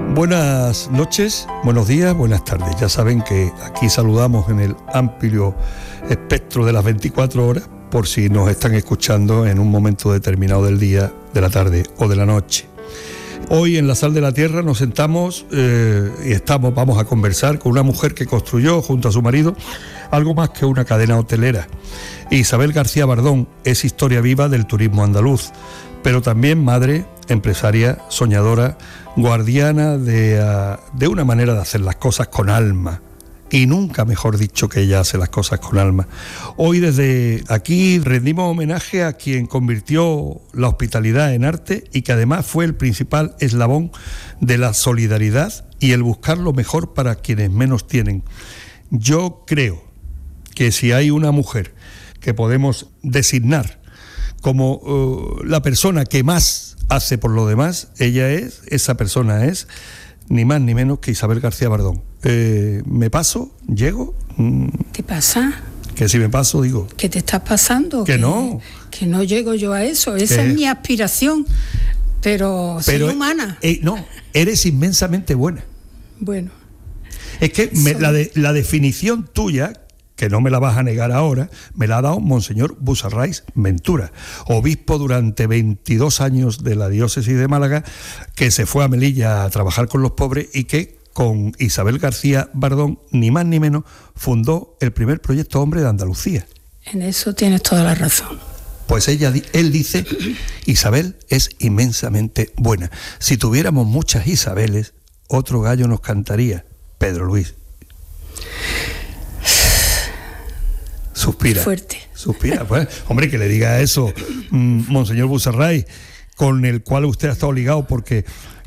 Buenas noches, buenos días, buenas tardes. Ya saben que aquí saludamos en el amplio espectro de las 24 horas por si nos están escuchando en un momento determinado del día, de la tarde o de la noche. Hoy en La Sal de la Tierra nos sentamos vamos a conversar con una mujer que construyó junto a su marido algo más que una cadena hotelera. Isabel García Bardón es historia viva del turismo andaluz, pero también madre, empresaria, soñadora, guardiana de una manera de hacer las cosas con alma. Y nunca mejor dicho que ella hace las cosas con alma. Hoy desde aquí rendimos homenaje a quien convirtió la hospitalidad en arte y que además fue el principal eslabón de la solidaridad y el buscar lo mejor para quienes menos tienen. Yo creo que si hay una mujer que podemos designar como la persona que más hace por lo demás, esa persona es ni más ni menos que Isabel García Bardón. ¿Me paso? ¿Llego? ¿Qué pasa? Que si me paso, digo. ¿Qué te estás pasando? Que no. Que no llego yo a eso. Esa es mi aspiración. Pero soy humana. No, eres inmensamente buena. Bueno. Es que la definición tuya, que no me la vas a negar ahora, me la ha dado Monseñor Busarrais Ventura, obispo durante 22 años de la diócesis de Málaga, que se fue a Melilla a trabajar con los pobres y que con Isabel García Bardón, ni más ni menos, fundó el primer proyecto Hombre de Andalucía. En eso tienes toda la razón. Pues él dice, Isabel es inmensamente buena. Si tuviéramos muchas Isabeles, otro gallo nos cantaría, Pedro Luis. Suspira. Fuerte. Suspira. Pues, hombre, que le diga eso, Monseñor Busarrais, con el cual usted ha estado ligado, porque...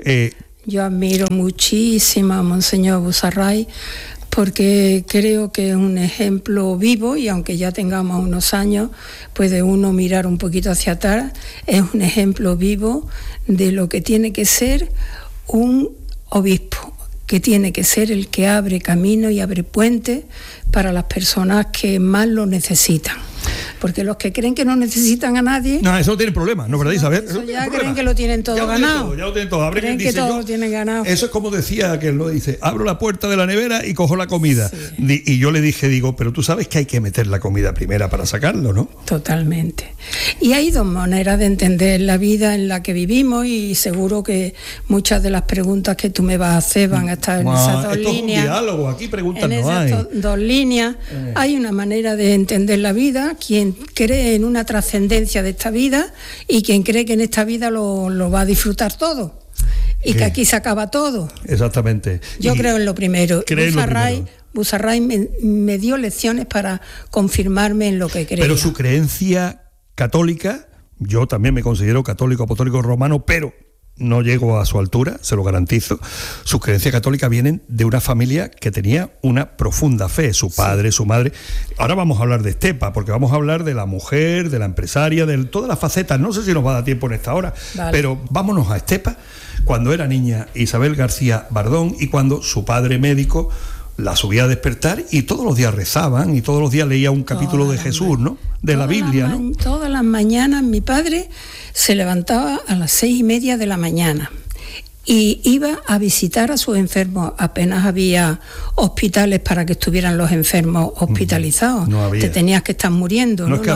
Yo admiro muchísimo a Monseñor Busarrais porque creo que es un ejemplo vivo y aunque ya tengamos unos años, puede uno mirar un poquito hacia atrás, es un ejemplo vivo de lo que tiene que ser un obispo, que tiene que ser el que abre camino y abre puentes para las personas que más lo necesitan. Porque los que creen que no necesitan a nadie... No, eso no tiene problema, ¿no, verdad, Isabel? Eso ya creen que lo tienen todo ganado. Ya lo tienen todo. Creen que todo lo tienen ganado. Eso es como decía que él lo dice, abro la puerta de la nevera y cojo la comida. Sí. Y yo le dije, pero tú sabes que hay que meter la comida primera para sacarlo, ¿no? Totalmente. Y hay dos maneras de entender la vida en la que vivimos y seguro que muchas de las preguntas que tú me vas a hacer van a estar en esas dos líneas. Es un diálogo, aquí preguntas no hay. En esas dos líneas hay una manera de entender la vida, quien cree en una trascendencia de esta vida y quien cree que en esta vida lo va a disfrutar todo y que aquí se acaba todo. Exactamente. Yo creo en lo primero. Busarrais me dio lecciones para confirmarme en lo que creía. Pero su creencia católica, yo también me considero católico apostólico romano, pero no llego a su altura, se lo garantizo. Sus creencias católicas vienen de una familia que tenía una profunda fe, su padre, su madre. Ahora vamos a hablar de Estepa, porque vamos a hablar de la mujer, de la empresaria, de todas las facetas. No sé si nos va a dar tiempo en esta hora, vale. Pero vámonos a Estepa, cuando era niña Isabel García Bardón y cuando su padre médico la subía a despertar y todos los días rezaban y todos los días leía un capítulo de Jesús, ¿no? De la Biblia, ¿no? Todas las mañanas mi padre se levantaba a las 6:30 de la mañana y iba a visitar a sus enfermos. Apenas había hospitales para que estuvieran los enfermos hospitalizados. No había. Te tenías que estar muriendo. Es que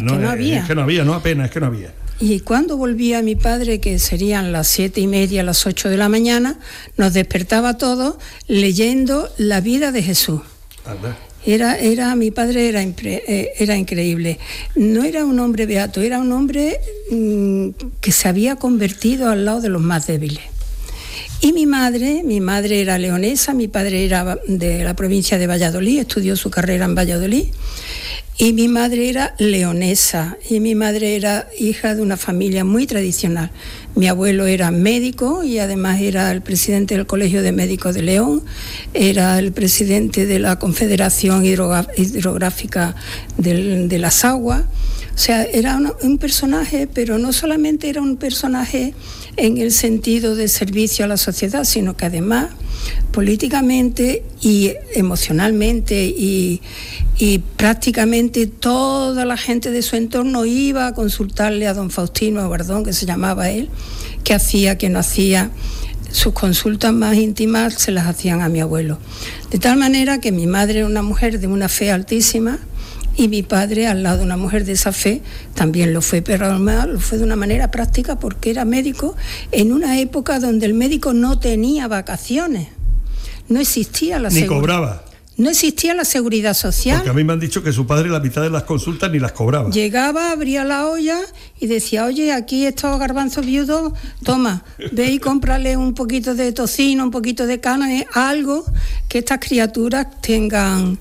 no había. Y cuando volvía mi padre, que serían las 7:30, las 8 de la mañana, nos despertaba a todos leyendo la vida de Jesús. ¿Verdad? Mi padre era increíble. No era un hombre beato, era un hombre que se había convertido al lado de los más débiles. Y mi madre era leonesa, mi padre era de la provincia de Valladolid, estudió su carrera en Valladolid. Y mi madre era leonesa y mi madre era hija de una familia muy tradicional. Mi abuelo era médico y además era el presidente del Colegio de Médicos de León, era el presidente de la Confederación Hidrográfica de las Aguas. O sea, era un personaje, pero no solamente era un personaje en el sentido de servicio a la sociedad, sino que además políticamente y emocionalmente y prácticamente toda la gente de su entorno iba a consultarle a don Faustino Bardón, que se llamaba él, qué hacía, qué no hacía. sus consultas más íntimas se las hacían a mi abuelo. De tal manera que mi madre era una mujer de una fe altísima y mi padre, al lado de una mujer de esa fe, también lo fue, pero además lo fue de una manera práctica porque era médico en una época donde el médico no tenía vacaciones, no existía la seguridad. Ni cobraba. No existía la seguridad social. Porque a mí me han dicho que su padre la mitad de las consultas ni las cobraba. Llegaba, abría la olla y decía, oye, aquí estos garbanzos viudos, toma, ve y cómprale un poquito de tocino, un poquito de carne, algo que estas criaturas tengan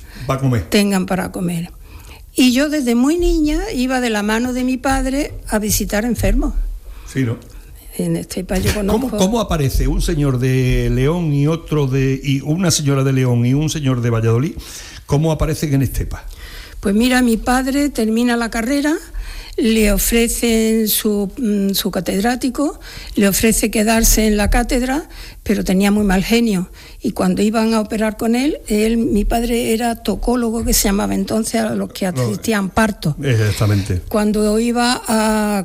para comer. Y yo desde muy niña iba de la mano de mi padre a visitar enfermos. Sí, ¿no? En Estepa yo conozco... ¿Cómo aparece un señor de León y una señora de León y un señor de Valladolid? ¿Cómo aparecen en Estepa? Pues mira, mi padre termina la carrera, le ofrecen su catedrático, le ofrece quedarse en la cátedra, pero tenía muy mal genio. Y cuando iban a operar con él, mi padre era tocólogo, que se llamaba entonces a los que asistían partos. Exactamente. Cuando iban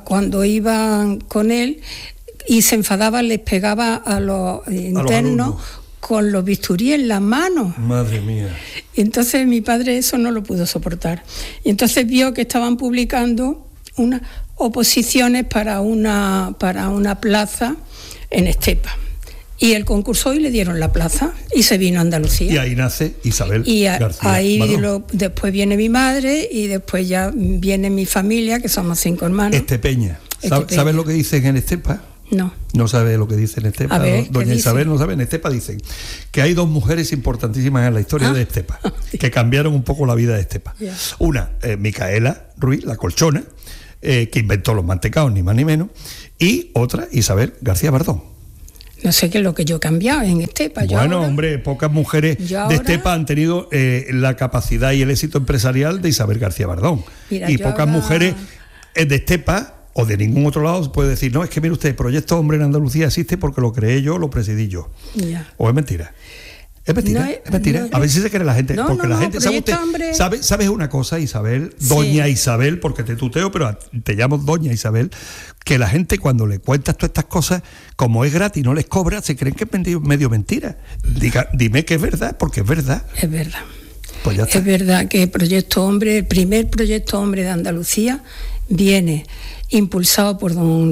con él y se enfadaba, les pegaba a los internos con los bisturíes en las manos. Madre mía. Entonces mi padre eso no lo pudo soportar. Y entonces vio que estaban publicando unas oposiciones para una plaza en Estepa. Y él concursó y le dieron la plaza y se vino a Andalucía. Y ahí nace Isabel García. Ahí después viene mi madre y después ya viene mi familia, que somos 5 hermanos. Estepeña. ¿Sabes lo que dicen en Estepa? No. No sabe lo que dice en Estepa. Doña Isabel no sabe. En Estepa dicen que hay 2 mujeres importantísimas en la historia de Estepa, que cambiaron un poco la vida de Estepa. Yeah. Una, Micaela Ruiz, la colchona, que inventó los mantecaos, ni más ni menos, y otra, Isabel García Bardón. No sé qué es lo que yo he cambiado en Estepa. Hombre, pocas mujeres de Estepa han tenido la capacidad y el éxito empresarial de Isabel García Bardón. Y pocas mujeres de Estepa o de ningún otro lado puede decir, no, es que mire usted, Proyecto Hombre en Andalucía existe porque lo creé yo, lo presidí yo. Ya. ¿O es mentira? Es mentira, es mentira. A ver si se cree la gente. Porque la gente, ¿sabes una cosa, Isabel? Doña Isabel, porque te tuteo, pero te llamo Doña Isabel, que la gente cuando le cuentas todas estas cosas, como es gratis, no les cobra, se creen que es medio mentira. Dime que es verdad, porque es verdad. Es verdad. Pues ya está. Es verdad que el primer Proyecto Hombre de Andalucía viene impulsado por don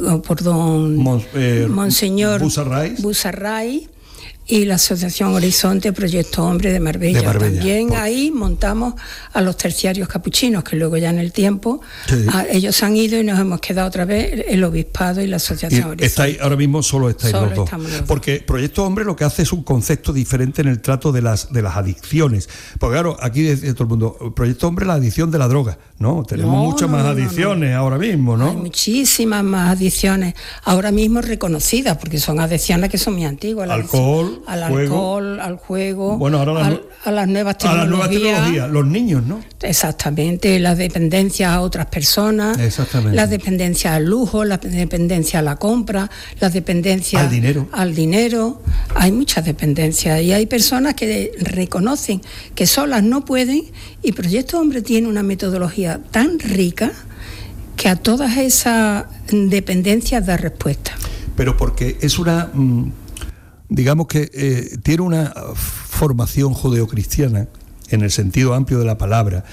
Monseñor Busarray y la Asociación Horizonte Proyecto Hombre de Marbella. También ahí montamos a los terciarios capuchinos, que luego ya en el tiempo ellos han ido y nos hemos quedado otra vez el obispado y la Asociación Horizonte. Ahora mismo solo estáis los dos. Porque Proyecto Hombre lo que hace es un concepto diferente en el trato de las adicciones. Porque claro, aquí dice todo el mundo, Proyecto Hombre, la adicción de la droga. No, tenemos muchas más adicciones ahora mismo, ¿no? Hay muchísimas más adicciones, ahora mismo reconocidas, porque son adicciones que son muy antiguas. Alcohol, al juego, bueno, ahora a las nuevas tecnologías. Los niños, ¿no? Exactamente, las dependencias a otras personas, las dependencias al lujo, las dependencias a la compra, las dependencias al dinero. Hay muchas dependencias y hay personas que reconocen que solas no pueden, y Proyecto Hombre tiene una metodología tan rica que a todas esas dependencias da respuesta. Pero porque es una... digamos que tiene una formación judeocristiana en el sentido amplio de la palabra,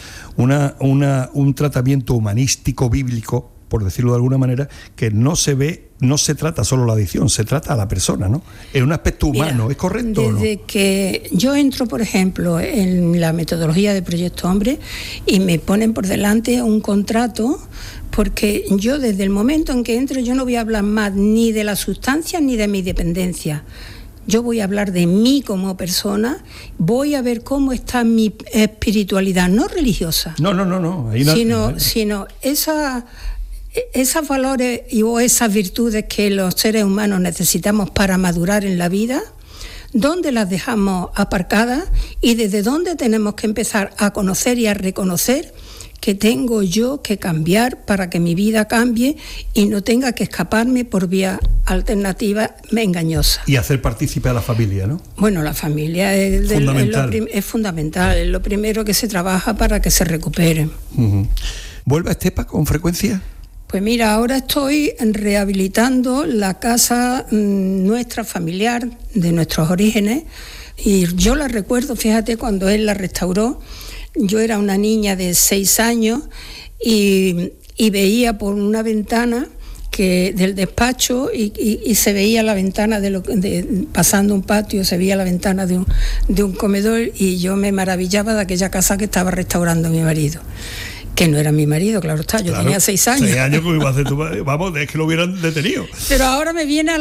un tratamiento humanístico bíblico, por decirlo de alguna manera, que no se trata solo la adicción, se trata a la persona, ¿no? En un aspecto humano. Mira, ¿es correcto o no? Desde que yo entro, por ejemplo, en la metodología de Proyecto Hombre y me ponen por delante un contrato, porque yo desde el momento en que entro yo no voy a hablar más ni de la sustancia ni de mi dependencia. Yo voy a hablar de mí como persona, voy a ver cómo está mi espiritualidad, no religiosa. No. Sino esos valores o esas virtudes que los seres humanos necesitamos para madurar en la vida, dónde las dejamos aparcadas y desde dónde tenemos que empezar a conocer y a reconocer que tengo yo que cambiar para que mi vida cambie y no tenga que escaparme por vía alternativa engañosa. Y hacer partícipe a la familia, ¿no? Bueno, la familia es fundamental, es lo primero que se trabaja para que se recuperen. ¿Vuelve a Estepa con frecuencia? Pues mira, ahora estoy rehabilitando la casa nuestra familiar de nuestros orígenes y yo la recuerdo, fíjate, cuando él la restauró, yo era una niña de 6 años y veía por una ventana del despacho y se veía la ventana pasando un patio, se veía la ventana de un comedor y yo me maravillaba de aquella casa que estaba restaurando mi marido. Que no era mi marido, claro está, yo tenía 6 años. 6 años que iba a hacer vamos, es que lo hubieran detenido. Pero ahora me viene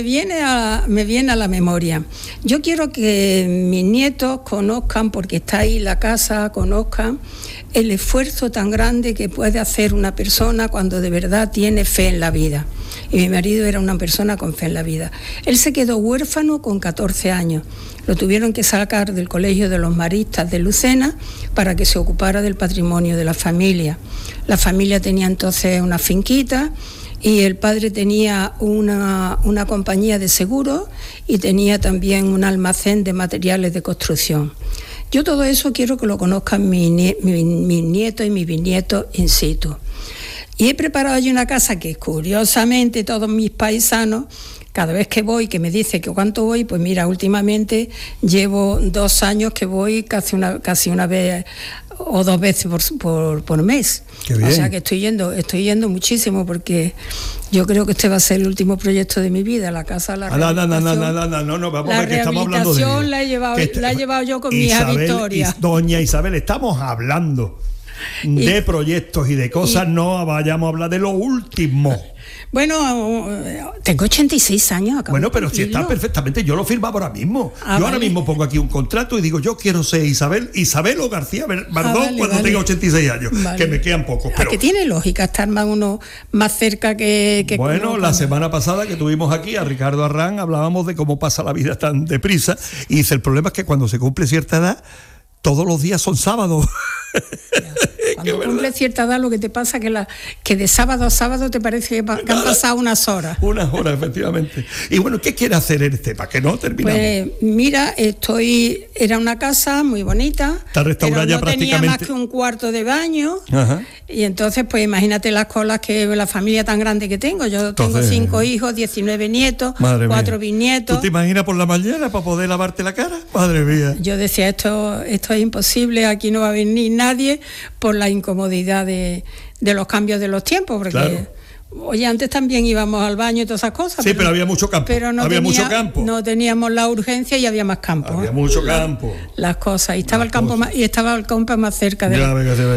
a la memoria. Yo quiero que mis nietos conozcan, porque está ahí la casa, conozcan el esfuerzo tan grande que puede hacer una persona cuando de verdad tiene fe en la vida. Y mi marido era una persona con fe en la vida. Él se quedó huérfano con 14 años. Lo tuvieron que sacar del Colegio de los Maristas de Lucena para que se ocupara del patrimonio de la familia. La familia tenía entonces una finquita y el padre tenía una compañía de seguros y tenía también un almacén de materiales de construcción. Yo todo eso quiero que lo conozcan mis nietos y mis bisnietos in situ. Y he preparado allí una casa que curiosamente todos mis paisanos, cada vez que voy, que me dice que cuánto voy, pues mira, últimamente llevo 2 años que voy casi una vez o 2 veces por mes. Qué bien. O sea que estoy yendo muchísimo porque yo creo que este va a ser el último proyecto de mi vida, la casa, la rehabilitación. No, vamos a ver que estamos hablando de... La rehabilitación la he llevado yo con mi hija Victoria. Doña Isabel, estamos hablando de proyectos y de cosas, no vayamos a hablar de lo último. Bueno, tengo 86 años. Bueno, pero si está perfectamente, yo lo firmaba ahora mismo. Ahora mismo pongo aquí un contrato y digo, yo quiero ser Isabel o García Bardón cuando tenga 86 años, que me quedan pocos. Pero que tiene lógica estar uno más cerca que bueno, la semana pasada que tuvimos aquí a Ricardo Arrán, hablábamos de cómo pasa la vida tan deprisa y dice, el problema es que cuando se cumple cierta edad, todos los días son sábados. Cuando cumple cierta edad, lo que te pasa es que de sábado a sábado te parece que han pasado unas horas. Unas horas, efectivamente. Y bueno, ¿qué quiere hacer en para que no terminemos? Pues mira, era una casa muy bonita. Está restaurada ya prácticamente. Tenía más que un cuarto de baño. Ajá. Y entonces, pues imagínate las colas que la familia tan grande que tengo. Yo tengo 5 hijos, 19 nietos, 4 bisnietos. ¿Tú te imaginas por la mañana para poder lavarte la cara? Madre mía. Yo decía, esto es imposible, aquí no va a venir nadie por la incomodidad de los cambios de los tiempos, porque claro. Oye, antes también íbamos al baño y todas esas cosas. Sí, pero había mucho campo. Pero mucho campo. No teníamos la urgencia y había más campo. Había mucho campo. Las cosas. Y estaba el campo más cerca de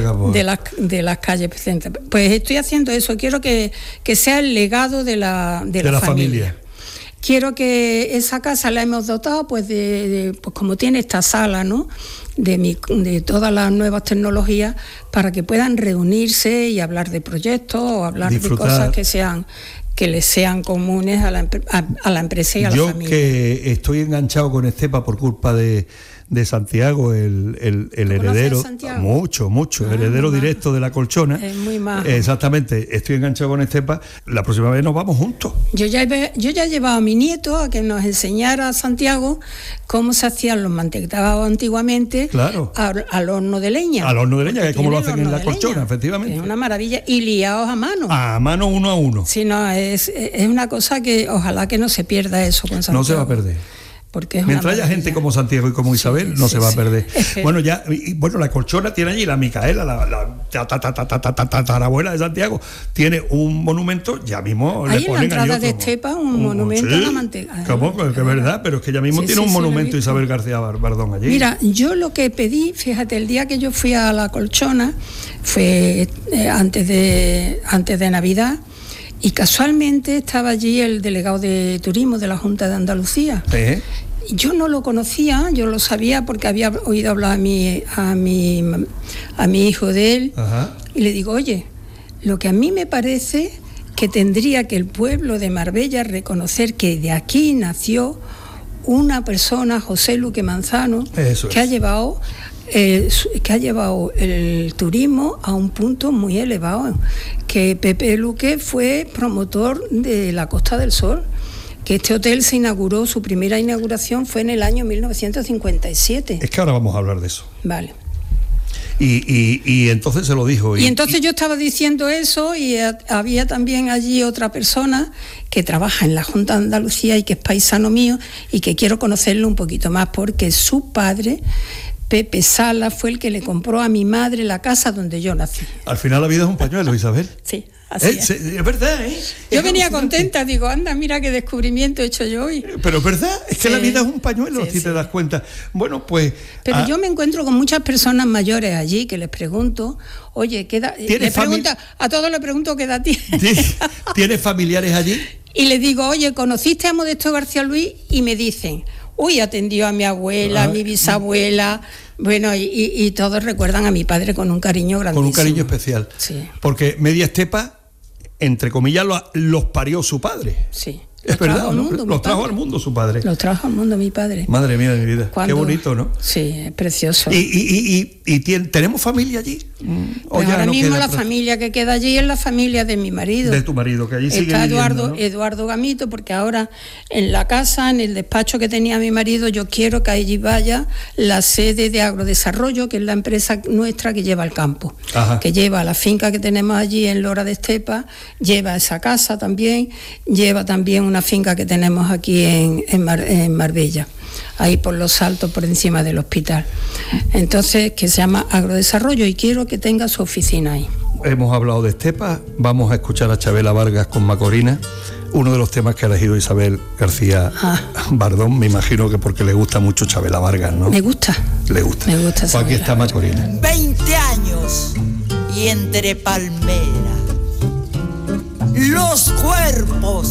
las calles. Pues estoy haciendo eso. Quiero que sea el legado de la familia. Quiero que esa casa la hemos dotado pues pues como tiene esta sala, ¿no? De todas las nuevas tecnologías para que puedan reunirse y hablar de proyectos o hablar de cosas que les sean comunes a la empresa y a la familia. Yo que estoy enganchado con Estepa por culpa de Santiago, el heredero, mucho, heredero directo de la Colchona. Es muy majo. Exactamente, estoy enganchado con Estepa. La próxima vez nos vamos juntos. Yo ya he llevado a mi nieto a que nos enseñara a Santiago cómo se hacían los mantecados antiguamente, claro, al horno de leña. Al horno de leña, que es como lo hacen en la Colchona, efectivamente. Es una maravilla, y liados a mano. A mano, uno a uno. Sí, no, es una cosa que ojalá que no se pierda eso con Santiago. No se va a perder. Mientras haya gente como Santiago y como Isabel, no se va a perder. Bueno, la Colchona tiene allí, la Micaela, la tatarabuela de Santiago, tiene un monumento, ya mismo le ponen ahí. Hay en la entrada de Estepa un monumento a la manteca. ¿Cómo? Que es verdad, pero es que ya mismo tiene un monumento Isabel García Bardón allí. Mira, yo lo que pedí, fíjate, el día que yo fui a la Colchona, fue antes de Navidad, y casualmente estaba allí el delegado de turismo de la Junta de Andalucía. Yo no lo conocía, yo lo sabía porque había oído hablar a mi hijo de él. Ajá. Y le digo, oye, lo que a mí me parece que tendría que el pueblo de Marbella reconocer que de aquí nació una persona, José Luque Manzano, que ha llevado el turismo a un punto muy elevado, que Pepe Luque fue promotor de la Costa del Sol, que este hotel se inauguró, su primera inauguración fue en el año 1957. Es que ahora vamos a hablar de eso. Vale. Y entonces se lo dijo. Y entonces yo estaba diciendo eso y había también allí otra persona que trabaja en la Junta de Andalucía y que es paisano mío y que quiero conocerlo un poquito más porque su padre, Pepe Sala, fue el que le compró a mi madre la casa donde yo nací. Al final la vida es un pañuelo, Isabel. Sí. Así es verdad, ¿eh? Yo venía contenta, digo, anda, mira qué descubrimiento he hecho yo hoy. Pero es verdad, es que la vida es un pañuelo, si te das cuenta. Bueno, pues... Pero yo me encuentro con muchas personas mayores allí que les pregunto, oye, ¿qué edad? A todos les pregunto qué edad tienes. ¿Tienes familiares allí? Y les digo, oye, ¿conociste a Modesto García Luis? Y me dicen, uy, atendió a mi abuela, a mi bisabuela... Bueno, y todos recuerdan a mi padre con un cariño grandísimo. Con un cariño especial. Sí. Porque Media Estepa, entre comillas, los parió su padre. Sí. Es verdad, los trajo al mundo su padre. Los trajo al mundo mi padre. Madre mía de mi vida. Qué bonito, ¿no? Sí, es precioso. ¿Y ¿tenemos familia allí? Pues ahora mismo la familia que queda allí es la familia de mi marido. De tu marido, que allí sigue está viviendo, ¿no? Eduardo Gamito, porque ahora en la casa, en el despacho que tenía mi marido, yo quiero que allí vaya la sede de Agrodesarrollo, que es la empresa nuestra que lleva el campo. Ajá. Que lleva la finca que tenemos allí en Lora de Estepa, lleva esa casa también, lleva también una finca que tenemos aquí en Marbella, ahí por los Saltos, por encima del hospital. Entonces, que se llama Agrodesarrollo y quiero que tenga su oficina ahí. Hemos hablado de Estepa, vamos a escuchar a Chabela Vargas con Macorina, uno de los temas que ha elegido Isabel García Bardón, me imagino que porque le gusta mucho Chabela Vargas, ¿no? Me gusta. Le gusta. Me gusta. Pues aquí está Macorina. 20 años y entre palmeras, los cuerpos